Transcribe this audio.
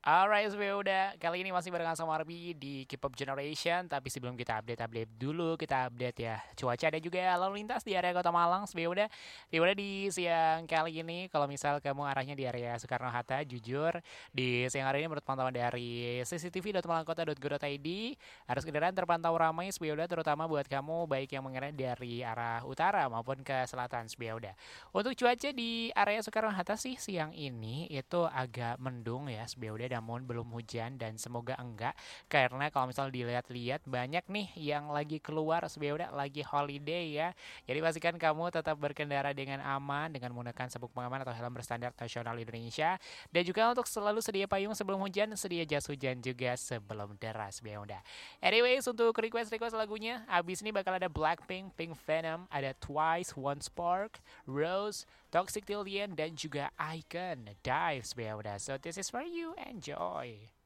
Alright, udah kali ini masih barengan sama Arbi di K-pop Generation. Tapi sebelum kita update dulu, kita update ya cuaca dan juga lalu lintas di area Kota Malang. Udah di siang kali ini, kalau misal kamu arahnya di area Soekarno Hatta, jujur di siang hari ini menurut pantauan dari cctv.malangkota.go.id, arus kendaraan terpantau ramai udah, terutama buat kamu baik yang mengenai dari arah utara maupun ke selatan udah. Untuk cuaca di area Soekarno Hatta sih siang ini itu agak mendung ya udah, namun belum hujan dan semoga enggak, karena kalau misal dilihat-lihat banyak nih yang lagi keluar udah, lagi holiday ya. Jadi pastikan kamu tetap berkendara dengan aman dengan menggunakan sabuk pengaman atau helm berstandar nasional Indonesia, dan juga untuk selalu sedia payung sebelum hujan, sedia jas hujan juga sebelum deras udah. Anyways, untuk request lagunya abis ini bakal ada Blackpink, Pink Venom, ada Twice, One Spark, Rose, Toxic Tillian, dan juga Icon Dives udah. So this is for you, enjoy.